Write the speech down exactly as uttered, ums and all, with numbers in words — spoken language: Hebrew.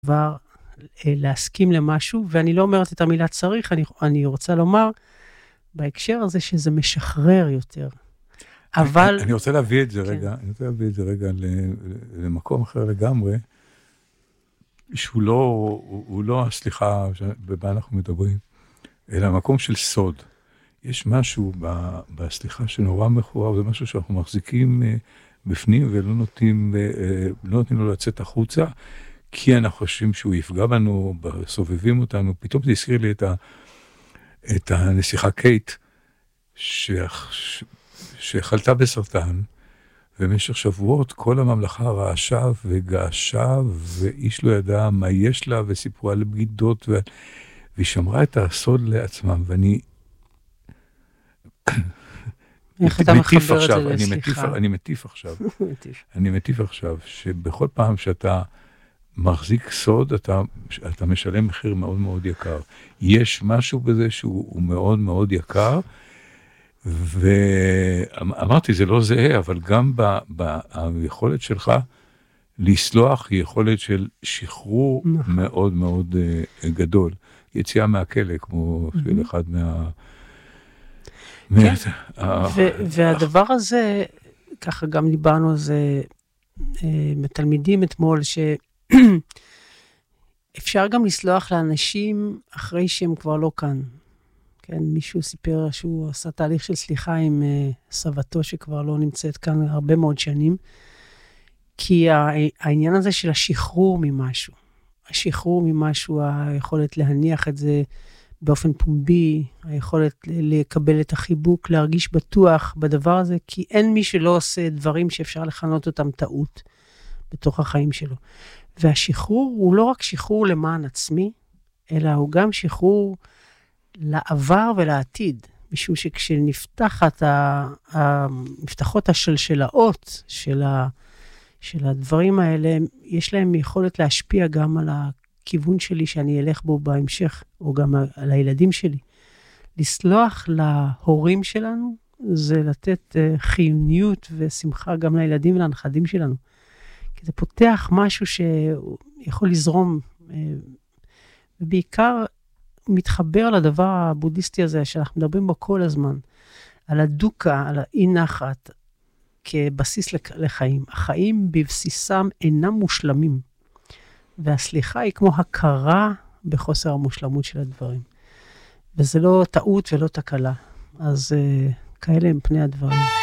דבר להסכים למשהו, ואני לא אומרת את המילה צריך, אני, אני רוצה לומר בהקשר הזה שזה משחרר יותר. אבל... אני, אני רוצה להביא את זה כן. רגע, אני רוצה להביא את זה רגע למקום אחר לגמרי, שהוא לא, הוא, הוא לא הסליחה במה אנחנו מדברים, אלא מקום של סוד. יש משהו בסליחה שנורא מכוער, זה משהו שאנחנו מחזיקים בפנים ולא נותנים, לא נותנים לו לצאת החוצה, כי אנחנו חושבים שהוא יפגע בנו, סובבים אותנו. פתאום זה הזכיר לי את, ה, את הנסיכה קייט, ש, שחלתה בסרטן, ובמשך שבועות כל הממלכה רעשה וגעשה, ואיש לא ידע מה יש לה, וסיפרו על בגידות, ו... והיא שמרה את הסוד לעצמם, ואני... איך אתה מחבר את זה לסליחה? אני מטיף עכשיו, אני מטיף עכשיו, שבכל פעם שאתה מחזיק סוד, אתה, אתה משלם מחיר מאוד מאוד יקר. יש משהו בזה שהוא מאוד מאוד יקר, ואמרתי, זה לא זהה, אבל גם ביכולת שלך לסלוח, היא יכולת של שחרור מאוד מאוד גדול. יציאה מהכלא, כמו של אחד מה... כן, והדבר הזה, ככה גם דיברנו על זה מתלמידים אתמול, שאפשר גם לסלוח לאנשים אחרי שהם כבר לא כאן. כן, מישהו סיפר שהוא עשה תהליך של סליחה עם סבתו שכבר לא נמצאת כאן הרבה מאוד שנים, כי העניין הזה של השחרור ממשהו, השחרור ממשהו, היכולת להניח את זה באופן פומבי, היכולת לקבל את החיבוק, להרגיש בטוח בדבר הזה, כי אין מי שלא עושה דברים שאפשר לכנות אותם טעות בתוך החיים שלו. והשחרור הוא לא רק שחרור למען עצמי, אלא הוא גם שחרור לעבר ולעתיד, משום שכשנפתחת, נפתחות השלשלאות של, ה, של הדברים האלה, יש להם יכולת להשפיע גם על הכיוון שלי שאני אלך בו בהמשך, או גם על הילדים שלי. לסלוח להורים שלנו, זה לתת חיוניות ושמחה גם לילדים ולנכדים שלנו. כי זה פותח משהו שיכול לזרום, ובעיקר מתחבר לדבר הבודהיסטי הזה, שאנחנו מדברים בו כל הזמן, על הדוקה, על האי נחת, כבסיס לחיים. החיים בבסיסם אינם מושלמים, והסליחה היא כמו הכרה בחוסר המושלמות של הדברים. וזה לא טעות ולא תקלה. אז uh, כאלה הם פני הדברים.